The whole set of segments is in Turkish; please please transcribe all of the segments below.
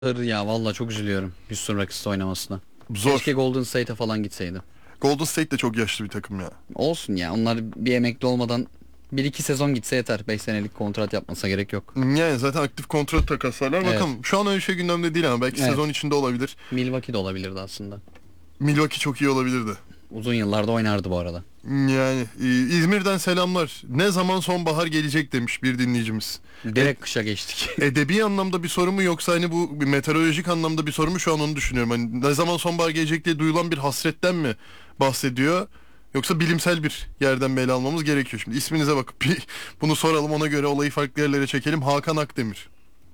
Ya vallahi çok üzülüyorum Houston Rockets'ta oynamasına. Zor. Keşke Golden State'e falan gitseydi. Golden State de çok yaşlı bir takım ya. Olsun ya, onlar bir emekli olmadan bir iki sezon gitse yeter. 5 senelik kontrat yapmasına gerek yok. Yani zaten aktif kontrat takaslarlar. Evet. Bakalım. Şu an öyle şey gündemde değil ama belki Evet. sezon içinde olabilir. Milwaukee de olabilirdi aslında. Milwaukee çok iyi olabilirdi. Uzun yıllarda oynardı bu arada. Yani İzmir'den selamlar. Ne zaman sonbahar gelecek demiş bir dinleyicimiz. Direkt kışa geçtik. Edebi anlamda bir soru mu yoksa hani bu bir meteorolojik anlamda bir soru mu, şu an onu düşünüyorum. Hani ne zaman sonbahar gelecek diye duyulan bir hasretten mi bahsediyor? Yoksa bilimsel bir yerden mi ele almamız gerekiyor? Şimdi isminize bakıp bir bunu soralım, ona göre olayı farklı yerlere çekelim. Hakan Akdemir.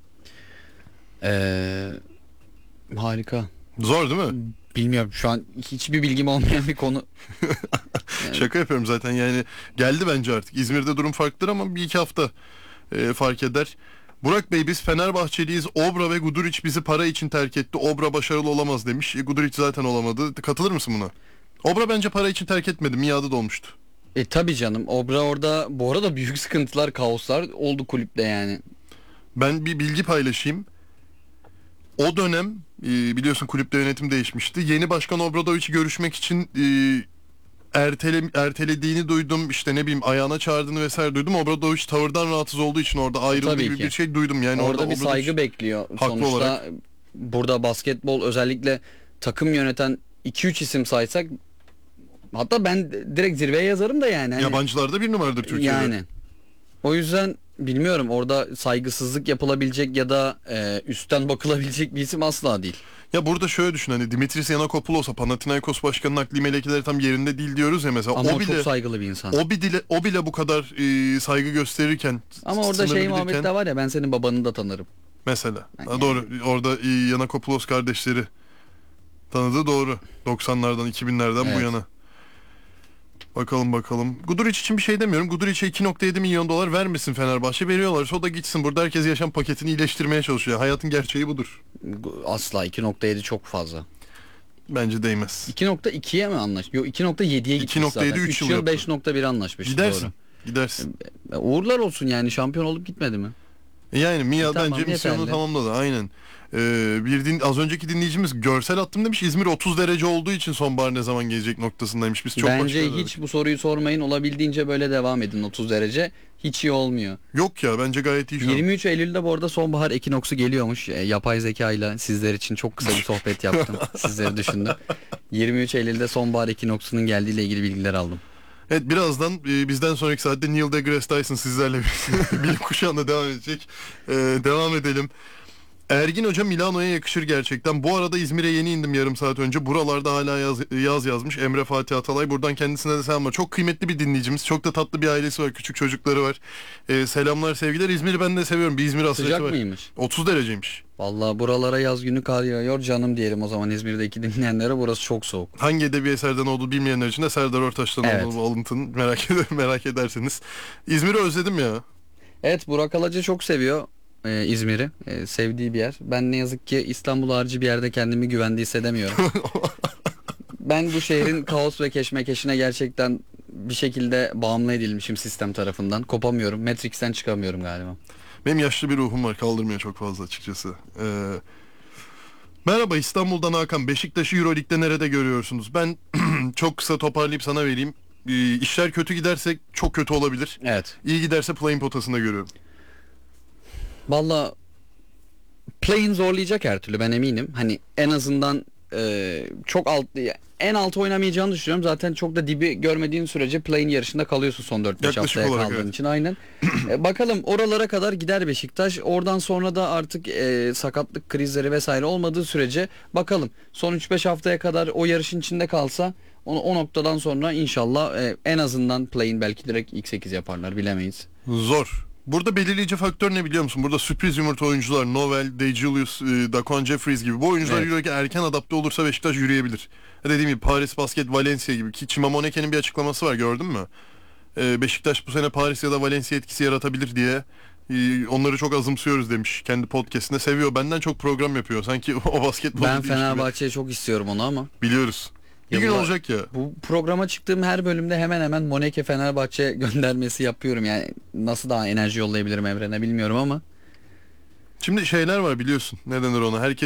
Ee, Harika. Zor değil mi? Bilmiyorum, şu an hiçbir bilgim olmayan bir konu. Şaka yapıyorum zaten, yani geldi bence artık. İzmir'de durum farklıdır ama bir iki hafta fark eder. Burak Bey, biz Fenerbahçeliyiz. Obra ve Guduric bizi para için terk etti. Obra başarılı olamaz demiş. Guduric zaten olamadı. Katılır mısın buna? Obra bence para için terk etmedi. Miadı dolmuştu. Tabii canım, Obra orada bu arada büyük sıkıntılar, kaoslar oldu kulüpte yani. Ben bir bilgi paylaşayım. O dönem biliyorsun kulüpte yönetim değişmişti. Yeni başkan Obradovic'i görüşmek için ertelediğini duydum. İşte ne bileyim, ayağına çağırdığını vesaire duydum. Obradovic tavırdan rahatsız olduğu için orada ayrıldı Tabii gibi ki. bir şey duydum. Yani Orada bir Obradovic saygı bekliyor. haklı Sonuçta olarak. burada basketbol, özellikle takım yöneten 2-3 isim saysak, hatta ben direkt zirveye yazarım da yani. Hani, Yabancılarda bir numaradır Türkiye'de. yani o yüzden bilmiyorum, orada saygısızlık yapılabilecek ya da üstten bakılabilecek bir isim asla değil. Ya burada şöyle düşün, hani Dimitris Yanakopoulos'a, Panathinaikos başkanının akli melekeleri tam yerinde değil diyoruz ya mesela. Ama o o bile çok saygılı bir insan. o bile bu kadar saygı gösterirken, Ama orada sınırı şey bilirken, muhabbeti de var ya, ben senin babanı da tanırım. mesela. Yani. Doğru, orada Yanakopoulos kardeşleri tanıdığı doğru. 90'lardan 2000'lerden bu Evet. yana. Bakalım. Guduric için bir şey demiyorum. Guduric'e 2,7 milyon dolar vermesin Fenerbahçe. Veriyorlarsa o da gitsin. Burada herkes yaşam paketini iyileştirmeye çalışıyor. Hayatın gerçeği budur. Asla 2.7 çok fazla. Bence değmez. 2.2'ye mi anlaş? Yok, 2.7'ye gitmiş 2.7 zaten. 3 3 yıl yıl yaptı. 5.1 anlaşmış. Gidersin. Doğru. Gidersin. Uğurlar olsun yani, şampiyon olup gitmedi mi? Yani Mia Tamam, bence misyonu yeterli. tamamladı. Aynen. Az önceki dinleyicimiz görsel attım demiş. İzmir 30 derece olduğu için sonbahar ne zaman gelecek noktasındaymış. Biz çok Bence başka hiç bu soruyu sormayın. Olabildiğince böyle devam edin, 30 derece. Hiç iyi olmuyor. Yok ya, bence gayet iyi şu an. 23 Eylül'de bu arada sonbahar ekinoksu geliyormuş. Yapay zeka ile sizler için çok kısa bir sohbet yaptım. Sizleri düşündüm. 23 Eylül'de sonbahar ekinoksunun geldiğiyle ilgili bilgiler aldım. Evet, birazdan bizden sonraki saatte Neil deGrasse Tyson sizlerle bilim kuşağında devam edecek. Devam edelim. Ergin Hoca Milano'ya yakışır gerçekten. Bu arada İzmir'e yeni indim yarım saat önce. Buralarda hala yaz yazmış Emre Fatih Atalay. Buradan kendisine de selam var. Çok kıymetli bir dinleyicimiz. Çok da tatlı bir ailesi var. Küçük çocukları var. Selamlar, sevgiler. İzmir'i ben de seviyorum. Bir İzmir hasreti Sıcak var. mıymış? 30 dereceymiş. Vallahi buralara yaz günü kar yağıyor canım diyelim o zaman İzmir'deki dinleyenlere, burası çok soğuk. Hangi edebi eserden olduğu bilmeyenler için de Serdar Ortaç'tan Evet. olduğu alıntının merak ederseniz. İzmir'i özledim ya. Evet, Burak Alaca çok seviyor İzmir'i. Sevdiği bir yer. Ben ne yazık ki İstanbul harici bir yerde kendimi güvende hissedemiyorum. Ben bu şehrin kaos ve keşmekeşine gerçekten bir şekilde bağımlı edilmişim sistem tarafından. Kopamıyorum. Matrix'ten çıkamıyorum galiba. Benim yaşlı bir ruhum var. Kaldırmıyor çok fazla açıkçası. Merhaba, İstanbul'dan Hakan. Beşiktaş'ı Euroleague'de nerede görüyorsunuz? Ben çok kısa toparlayıp sana vereyim. İşler kötü giderse çok kötü olabilir. Evet. İyi giderse play-in potasında görüyorum. Valla play'in zorlayacak her türlü, ben eminim. Hani en azından çok alt, en altı oynamayacağını düşünüyorum. Zaten çok da dibi görmediğin sürece play'in yarışında kalıyorsun son 4-5 Yaklaşık haftaya olarak, kaldığın evet. için. Aynen. Bakalım, oralara kadar gider Beşiktaş. Oradan sonra da artık sakatlık krizleri vesaire olmadığı sürece bakalım. Son 3-5 haftaya kadar o yarışın içinde kalsa, o noktadan sonra inşallah en azından play'in, belki direkt ilk 8 yaparlar, bilemeyiz. Zor. Burada belirleyici faktör ne biliyor musun? Burada sürpriz yumurta oyuncular, Novel, DeJulius, Daquan Jeffries gibi bu oyuncular Evet. Euroleague'e erken adapte olursa Beşiktaş yürüyebilir. Dediğim gibi Paris Basket, Valencia gibi, ki Chimamoneke'nin bir açıklaması var, gördün mü? Beşiktaş bu sene Paris ya da Valencia etkisi yaratabilir diye onları çok azımsıyoruz demiş. Kendi podcast'inde seviyor. Benden çok program yapıyor. Sanki o basketbol Ben Fenerbahçe'ye çok istiyorum onu ama. biliyoruz. Bir gün Yıllar- olacak ya. Bu programa çıktığım her bölümde hemen hemen Moneke Fenerbahçe göndermesi yapıyorum. Yani nasıl daha enerji yollayabilirim evrene bilmiyorum ama. Şimdi şeyler var biliyorsun. Ne denir ona? Herkes